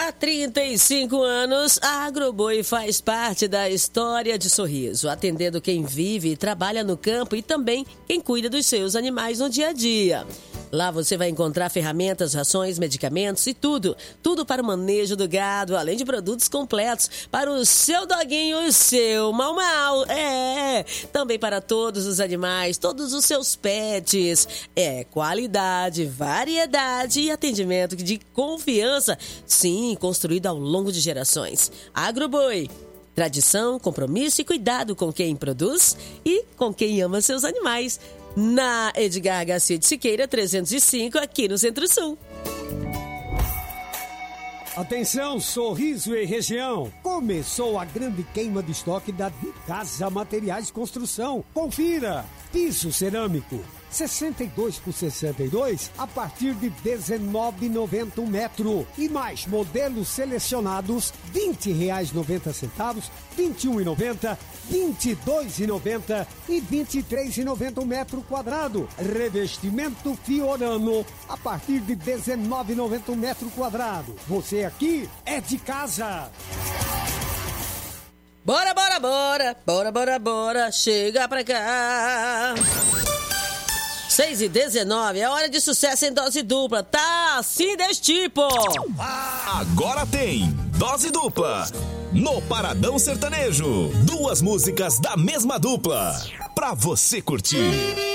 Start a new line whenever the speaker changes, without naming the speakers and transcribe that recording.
Há 35 anos, a Agroboi faz parte da história de Sorriso, atendendo quem vive e trabalha no campo e também quem cuida dos seus animais no dia a dia. Lá você vai encontrar ferramentas, rações, medicamentos e tudo para o manejo do gado, além de produtos completos para o seu doguinho e o seu mau-mau. Também para todos os animais, todos os seus pets. Qualidade, variedade e atendimento de confiança, sim, construído ao longo de gerações. Agroboi. Tradição, compromisso e cuidado com quem produz e com quem ama seus animais. Na Edgar Garcia de Siqueira, 305, aqui no Centro-Sul.
Atenção, Sorriso e região. Começou a grande queima de estoque da De Casa Materiais de Construção. Confira. Piso cerâmico 62 por 62 a partir de R$19,90 metro. E mais modelos selecionados R$20,90, R$21,90, R$22,90 e R$23,90 metro quadrado. Revestimento Fiorano a partir de R$19,90 metro quadrado. Você aqui é de casa.
Bora, bora, bora, bora, bora, bora, chega pra cá. 6h19, é hora de sucesso em dose dupla, tá assim desse tipo.
Agora tem dose dupla no Paradão Sertanejo. 2 músicas da mesma dupla pra você curtir.